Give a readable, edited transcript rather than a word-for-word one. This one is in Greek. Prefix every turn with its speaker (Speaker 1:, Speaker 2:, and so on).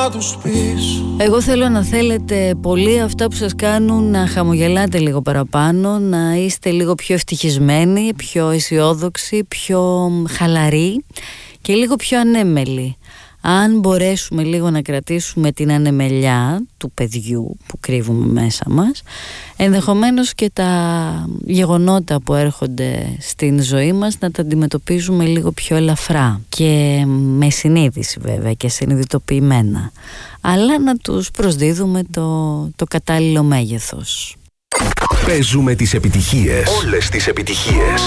Speaker 1: να τους πεις.
Speaker 2: Εγώ θέλω να θέλετε πολύ αυτά που σας κάνουν να χαμογελάτε λίγο παραπάνω, να είστε λίγο πιο ευτυχισμένοι, πιο αισιόδοξοι, πιο χαλαροί και λίγο πιο ανέμελοι. Αν μπορέσουμε λίγο να κρατήσουμε την ανεμελιά του παιδιού που κρύβουμε μέσα μας, ενδεχομένως και τα γεγονότα που έρχονται στην ζωή μας να τα αντιμετωπίζουμε λίγο πιο ελαφρά και με συνείδηση βέβαια και συνειδητοποιημένα, αλλά να τους προσδίδουμε το κατάλληλο μέγεθος.
Speaker 3: Παίζουμε τις επιτυχίες, όλες τις επιτυχίες.